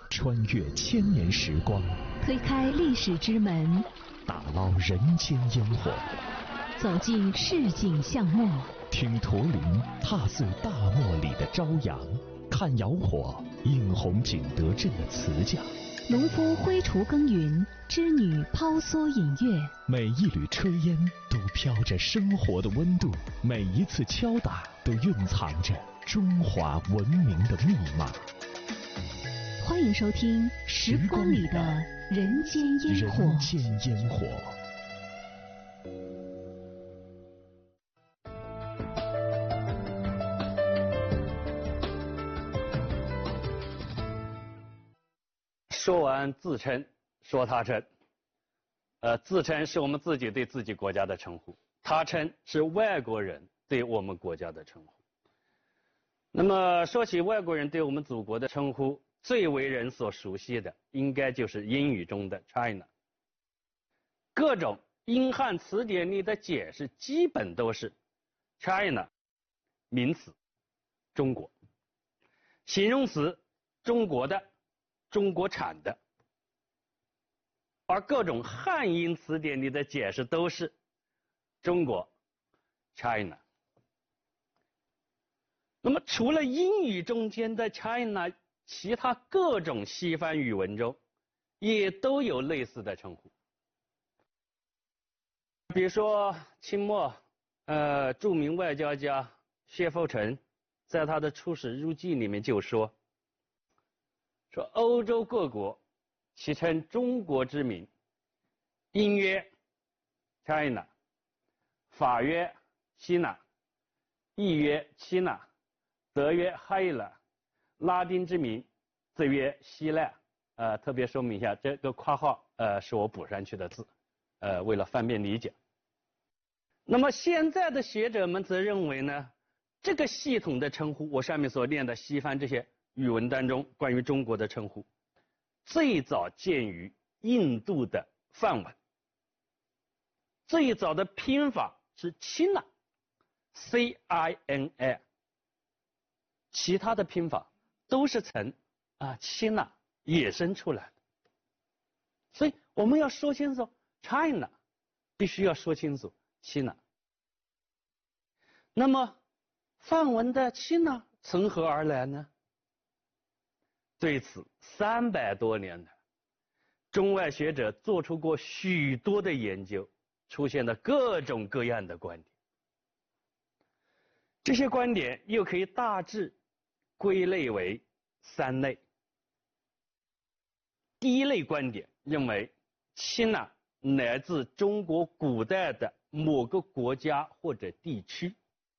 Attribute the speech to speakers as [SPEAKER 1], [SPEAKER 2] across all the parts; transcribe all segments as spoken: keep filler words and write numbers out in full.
[SPEAKER 1] 穿越千年时光，
[SPEAKER 2] 推开历史之门，
[SPEAKER 1] 打捞人间烟火，
[SPEAKER 2] 走进市井巷陌，
[SPEAKER 1] 听驼铃踏碎大漠里的朝阳，看窑火映红景德镇的瓷匠，
[SPEAKER 2] 农夫挥锄耕耘，织女抛梭引乐，
[SPEAKER 1] 每一缕炊烟都飘着生活的温度，每一次敲打都蕴藏着中华文明的密码。
[SPEAKER 2] 欢迎收听《时光里的人间烟火》。
[SPEAKER 1] 人间烟火。
[SPEAKER 3] 说完自称，说他称。呃，自称是我们自己对自己国家的称呼，他称是外国人对我们国家的称呼。那么说起外国人对我们祖国的称呼，最为人所熟悉的，应该就是英语中的 China。各种英汉词典里的解释基本都是 China 名词中国，形容词中国的、中国产的，而各种汉英词典里的解释都是中国 China。那么除了英语中间的 China， 其他各种西方语文中也都有类似的称呼。比如说清末呃著名外交家薛福成在他的出使日记里面就说说欧洲各国其称中国之名，英曰 China， 法曰 China， 意曰 China， 德曰 Heila， 拉丁之名则曰希腊。呃，特别说明一下，这个括号呃是我补上去的字，呃，为了方便理解。那么现在的学者们则认为呢，这个系统的称呼，我上面所念的西方这些语文当中关于中国的称呼，最早见于印度的梵文，最早的拼法是 China， C I N A， 其他的拼法都是从啊 China 衍生出来的。所以我们要说清楚 China， 必须要说清楚 China。那么梵文的 China 从何而来呢？对此三百多年来，中外学者做出过许多的研究，出现了各种各样的观点。这些观点又可以大致归类为三类。第一类观点认为 China 来自中国古代的某个国家或者地区，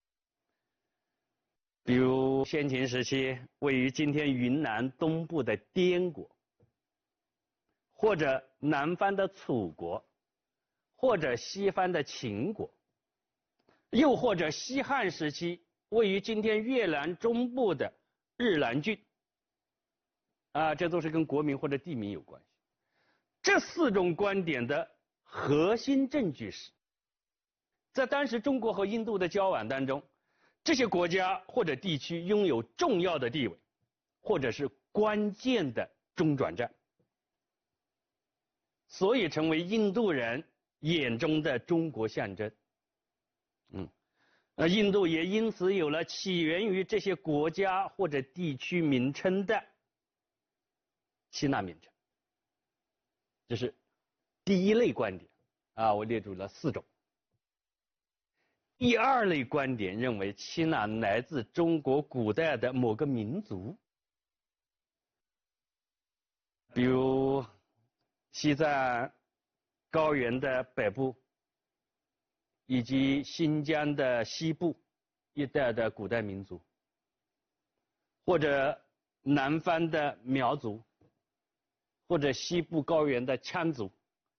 [SPEAKER 3] 比如先秦时期位于今天云南东部的滇国，或者南方的楚国，或者西方的秦国，又或者西汉时期位于今天越南中部的日南郡，啊，这都是跟国名或者地名有关系。这四种观点的核心证据是，在当时中国和印度的交往当中，这些国家或者地区拥有重要的地位，或者是关键的中转站，所以成为印度人眼中的中国象征。嗯，呃，印度也因此有了起源于这些国家或者地区名称的China名称。这是第一类观点啊，我列出了四种。第二类观点认为 China 来自中国古代的某个民族，比如西藏高原的北部，以及新疆的西部一带的古代民族，或者南方的苗族，或者西部高原的羌族。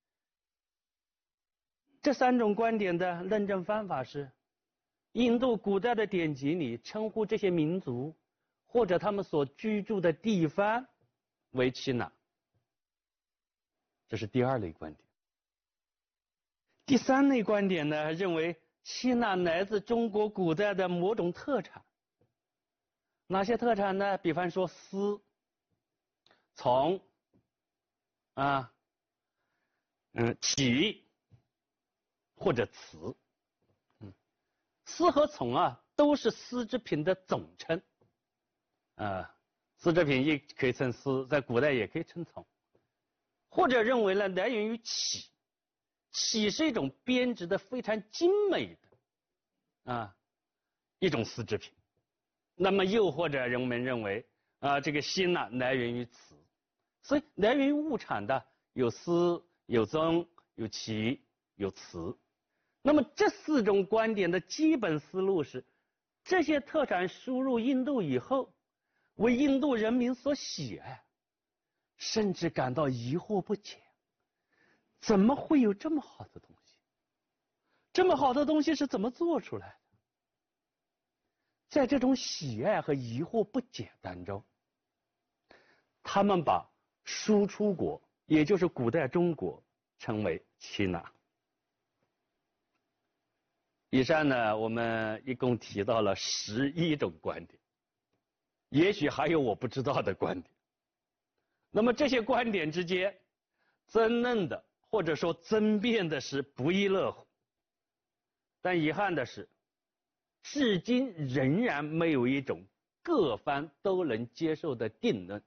[SPEAKER 3] 这三种观点的论证方法是，印度古代的典籍里称呼这些民族或者他们所居住的地方为 China， 这是第二类观点。第三类观点呢，认为 China 来自中国古代的某种特产。哪些特产呢？比方说丝， 从啊嗯起或者词，嗯，丝和从啊都是丝织品的总称，啊，丝织品也可以称丝，在古代也可以称从，或者认为呢来源于起，起是一种编织的非常精美的啊一种丝织品，那么又或者人们认为啊这个心呢来源于词，所以来源于物产的有丝、有宗、有起、有词。那么这四种观点的基本思路是，这些特产输入印度以后，为印度人民所喜爱，甚至感到疑惑不解，怎么会有这么好的东西？这么好的东西是怎么做出来的？在这种喜爱和疑惑不解当中，他们把输出国，也就是古代中国，称为亲拿。以上呢，我们一共提到了十一种观点，也许还有我不知道的观点。那么这些观点之间争论的或者说争辩的是不亦乐乎，但遗憾的是，至今仍然没有一种各方都能接受的定论。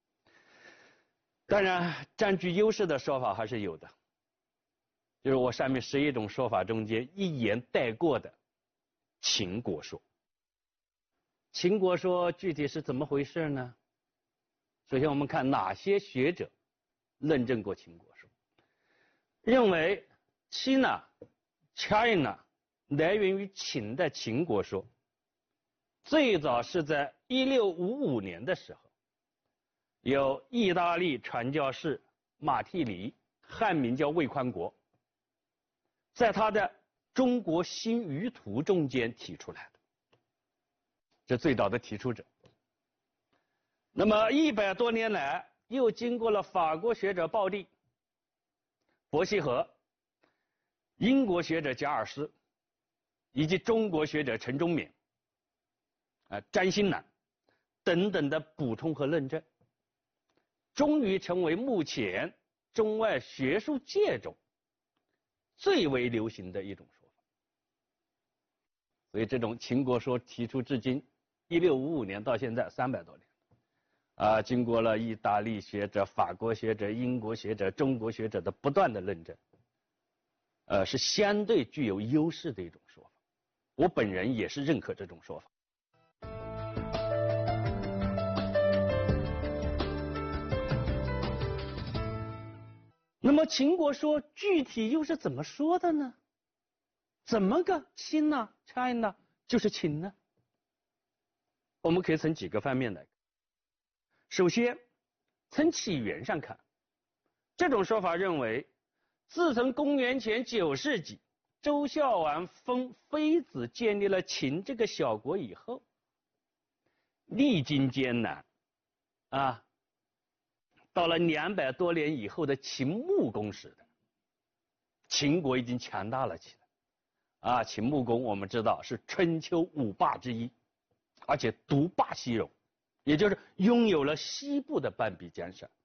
[SPEAKER 3] 当然，占据优势的说法还是有的，就是我上面十一种说法中间一言带过的秦国说。秦国说具体是怎么回事呢？首先我们看哪些学者论证过秦国说，认为 China China 来源于秦的秦国说，最早是在一六五五年的时候，有意大利传教士马蒂尼，汉名叫魏宽国，在他的《中国新舆图》中间提出来的，这最早的提出者。那么一百多年来，又经过了法国学者鲍蒂、伯希和、英国学者贾尔斯，以及中国学者陈忠勉、啊张新南等等的补充和论证，终于成为目前中外学术界中最为流行的一种说法。所以这种秦国说提出至今，一六五五年到现在三百多年，啊，经过了意大利学者、法国学者、英国学者、中国学者的不断的论证，呃，是相对具有优势的一种说法。我本人也是认可这种说法。那么秦国说具体又是怎么说的呢？怎么个亲呢 ？China 就是亲呢？我们可以从几个方面来看。首先，从起源上看，这种说法认为，自从公元前九世纪周孝王封妃子建立了秦这个小国以后，历经艰难，啊，到了两百多年以后的秦穆公时代，秦国已经强大了起来。啊，秦穆公我们知道是春秋五霸之一，而且独霸西戎，也就是拥有了西部的半壁江山。